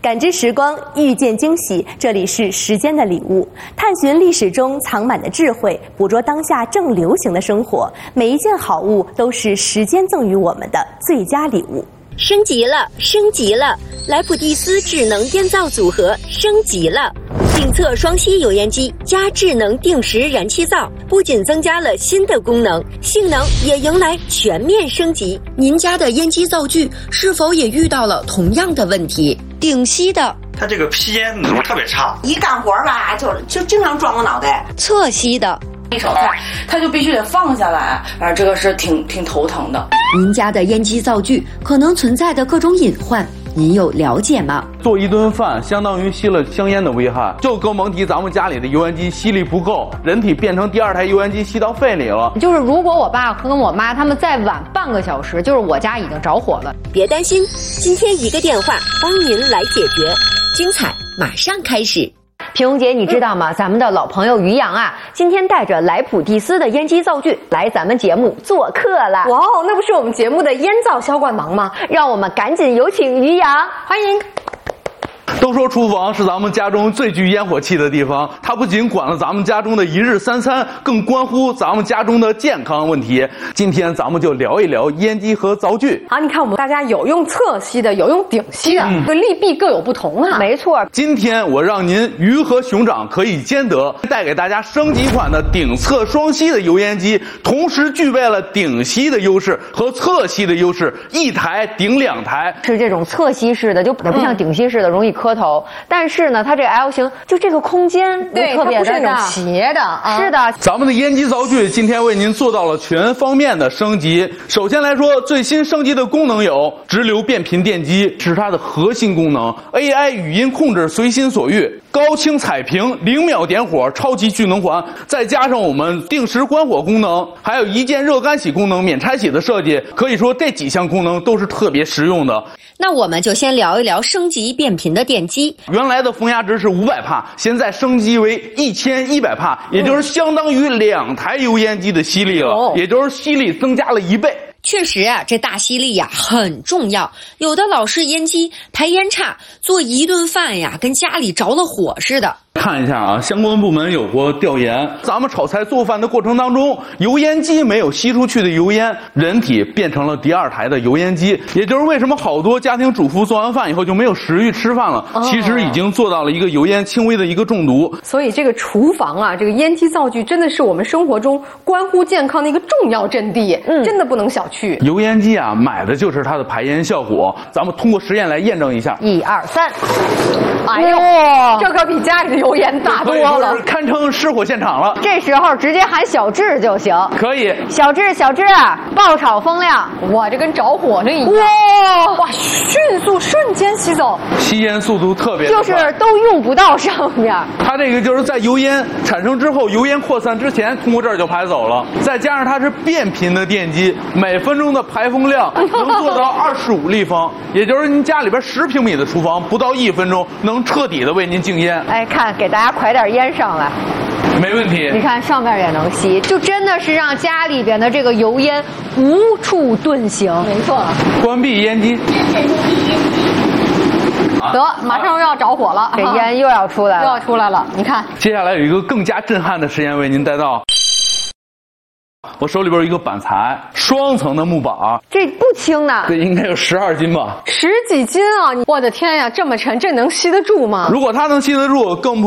感知时光，遇见惊喜。这里是时间的礼物，探寻历史中藏满的智慧，捕捉当下正流行的生活。每一件好物都是时间赠予我们的最佳礼物。 升级了，升级了！莱普蒂斯智能烟灶组合升级了。定测双吸油烟机加智能定时燃气灶，不仅增加了新的功能，性能也迎来全面升级。您家的烟机灶具是否也遇到了同样的问题？顶吸的， 它这个吸烟能力特别差， 一干活吧就经常撞个脑袋。 侧吸的， 一手菜它就必须得放下来，这个是挺头疼的。 您家的烟机灶具可能存在的各种隐患，您有了解吗？ 做一顿饭相当于吸了香烟的危害，就更甭提咱们家里的油烟机吸力不够，人体变成第二台油烟机吸到肺里了。 就是如果我爸跟我妈他们再晚半个小时，就是我家已经着火了。 别担心，今天一个电话帮您来解决，精彩马上开始。 平蓉姐，你知道吗？咱们的老朋友于洋啊，今天带着莱普蒂斯的烟机灶具来咱们节目做客了。 哇哦，那不是我们节目的烟灶销冠王吗？ 让我们赶紧有请于洋，欢迎。 都说厨房是咱们家中最具烟火气的地方，它不仅管了咱们家中的一日三餐，更关乎咱们家中的健康问题。今天咱们就聊一聊烟机和灶具。 好，你看我们大家有用侧吸的，有用顶吸的，这利弊各有不同啊。 没错， 今天我让您鱼和熊掌可以兼得，带给大家升级款的顶侧双吸的油烟机，同时具备了顶吸的优势和侧吸的优势，一台顶两台。 是这种侧吸式的，就不像顶吸式的容易磕头，但是呢，它这个 L 型就这个空间对特别的大， 斜的啊。 是的， 咱们的烟机灶具今天为您做到了全方面的升级。首先来说，最新升级的功能有直流变频电机，是它的核心功能 ，AI 语音控制随心所欲，高清彩屏0秒点火超级聚能环，再加上我们定时关火功能，还有一键热干洗功能免拆洗的设计，可以说这几项功能都是特别实用的。 那我们就先聊一聊升级变频的电机。 原来的风压值是500帕，现在升级为1100帕，也就是相当于2台油烟机的吸力了，也就是吸力增加了1倍。 确实啊，这大吸力呀很重要。有的老式烟机排烟差，做一顿饭呀跟家里着了火似的。 看一下啊，相关部门有过调研，咱们炒菜做饭的过程当中，油烟机没有吸出去的油烟，人体变成了第二台的油烟机，也就是为什么好多家庭主妇做完饭以后就没有食欲吃饭了，其实已经做到了一个油烟轻微的一个中毒。 所以这个厨房啊，这个烟机灶具真的是我们生活中关乎健康的一个重要阵地，真的不能小觑。 油烟机啊，买的就是它的排烟效果，咱们通过实验来验证一下。 1、2、3， 哎呦，这可比家里的油烟大多了， 堪称失火现场了。 这时候直接喊小智就行。 可以， 小智，爆炒风量， 哇，这跟着火了一样。哇，迅速瞬间吸走， 吸烟速度特别快， 就是都用不到上面。 它这个就是在油烟产生之后，油烟扩散之前，通过这儿就排走了。再加上它是变频的电机，每分钟的排风量能做到25立方，也就是您家里边10平米的厨房，不到1分钟能彻底的为您禁烟。 哎，看，给大家㧟点烟上来。 没问题， 你看上面也能吸，就真的是让家里边的这个油烟无处遁形。 没错。 关闭烟机。 得，马上又要着火了， 这烟又要出来了， 又要出来了。你看， 接下来有一个更加震撼的实验为您带到。我手里边有一个板材，双层的木板， 这不轻呢， 这应该有12斤吧， 10几斤啊！我的天呀，这么沉，这能吸得住吗？ 如果它能吸得住，更不